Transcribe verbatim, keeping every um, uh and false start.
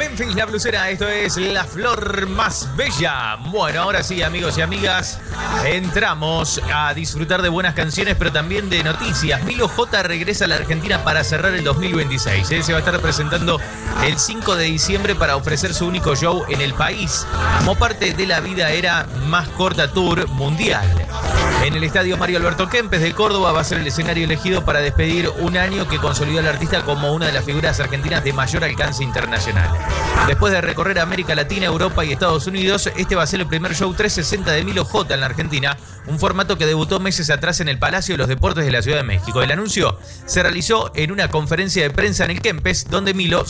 Memphis, La Blusera, esto es La Flor Más Bella. Bueno, ahora sí, amigos y amigas, entramos a disfrutar de buenas canciones, pero también de noticias. Milo J regresa a la Argentina para cerrar el dos mil veintiséis. Él se va a estar presentando el cinco de diciembre para ofrecer su único show en el país, como parte de la Vida Era Más Corta Tour Mundial. En el estadio Mario Alberto Kempes de Córdoba va a ser el escenario elegido para despedir un año que consolidó al artista como una de las figuras argentinas de mayor alcance internacional. Después de recorrer América Latina, Europa y Estados Unidos, este va a ser el primer show trescientos sesenta de Milo J en la Argentina, un formato que debutó meses atrás en el Palacio de los Deportes de la Ciudad de México. El anuncio se realizó en una conferencia de prensa en el Kempes, donde Milo